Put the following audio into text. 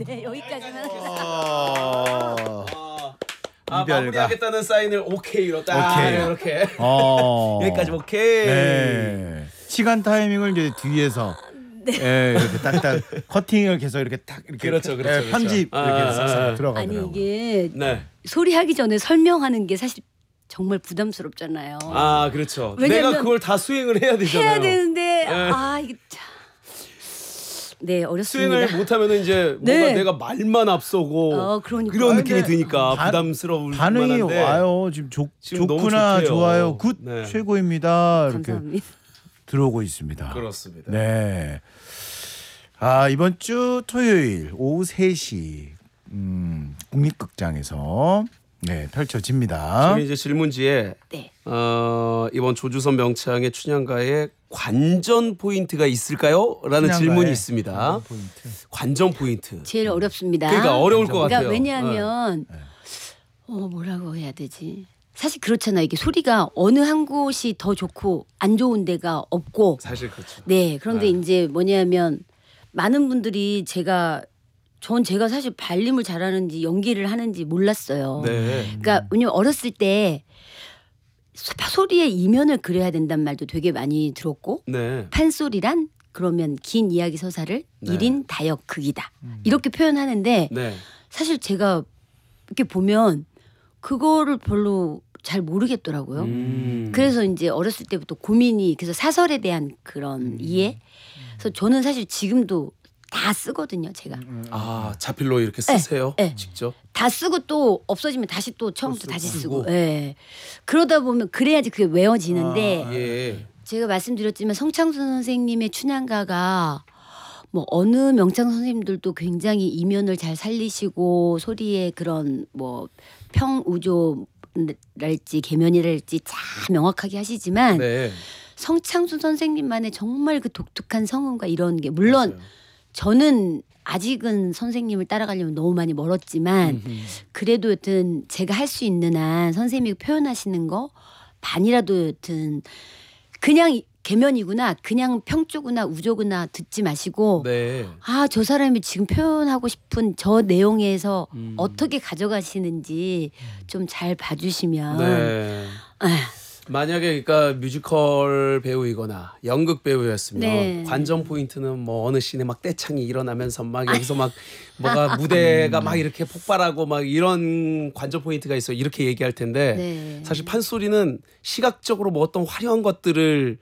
네, 여기까지만. 이별가. 마무리하겠다는 사인을 오케이로 딱 오케이. 이렇게 여기까지 오케이. 네. 시간 타이밍을 이제 뒤에서 이렇게 딱딱 커팅을 계속 이렇게 딱 이렇게 그렇죠. 편집 이렇게 싹싹 아니 들어가더라고요. 이게 네. 소리하기 전에 설명하는 게 사실 정말 부담스럽잖아요. 아 그렇죠. 왜냐면 내가 그걸 다 수행을 해야 되잖아요. 해야 되는데 이게 네 어렵습니다. 수행을 못하면은 이제 뭔가 네. 내가 말만 앞서고 그러니까. 그런 느낌이 근데 드니까 반- 부담스러울 반응이 만한데. 와요. 지금 지금 너무 좋구나 좋대요. 좋아요 굿 네. 최고입니다 이렇게 감사합니다. 들어오고 있습니다. 그렇습니다. 네. 이번 주 토요일 오후 3시 국립극장에서 펼쳐집니다. 저기 이제 질문지에 네. 이번 조주선 명창의 춘향가에 관전 포인트가 있을까요? 라는 춘향가에 질문이 있습니다. 포인트. 관전 포인트. 제일 어렵습니다. 그러니까 어려울 것 그러니까 같아요. 왜냐하면 뭐라고 해야 되지? 사실 그렇잖아요. 이게 소리가 어느 한 곳이 더 좋고 안 좋은 데가 없고. 사실 그렇죠. 네. 그런데 네. 이제 뭐냐면 많은 분들이 제가 사실 발림을 잘하는지 연기를 하는지 몰랐어요. 네. 그러니까 왜냐면 어렸을 때 소리의 이면을 그려야 된다는 말도 되게 많이 들었고 네. 판소리란 그러면 긴 이야기 서사를 네. 1인 다역극이다. 이렇게 표현하는데 네. 사실 제가 이렇게 보면 그거를 별로 잘 모르겠더라고요. 그래서 이제 어렸을 때부터 고민이 그래서 사설에 대한 그런 이해. 그래서 저는 사실 지금도 다 쓰거든요. 제가 자필로 이렇게 쓰세요? 네. 직접? 다 쓰고 또 없어지면 다시 또 처음부터 다시 쓰고. 쓰고. 예. 그러다 보면 그래야지 그게 외워지는데 예. 제가 말씀드렸지만 성창순 선생님의 춘향가가 뭐 어느 명창 선생님들도 굉장히 이면을 잘 살리시고 소리의 그런 뭐 평우조랄지 계면이랄지 다 명확하게 하시지만 네. 성창순 선생님만의 정말 그 독특한 성음과 이런 게 물론 맞아요. 저는 아직은 선생님을 따라가려면 너무 많이 멀었지만 그래도 여튼 제가 할 수 있는 한 선생님이 표현하시는 거 반이라도 여튼 그냥 계면이구나 그냥 평조구나 우조구나 듣지 마시고 네. 저 사람이 지금 표현하고 싶은 저 내용에서 어떻게 가져가시는지 좀 잘 봐주시면 네. 만약에 그러니까 뮤지컬 배우이거나 연극 배우였으면 네. 관전 포인트는 뭐 어느 씬에 막 떼창이 일어나면서 막 여기서 막 뭐가 무대가 막 이렇게 폭발하고 막 이런 관전 포인트가 있어 이렇게 얘기할 텐데 네. 사실 판소리는 시각적으로 뭐 어떤 화려한 것들을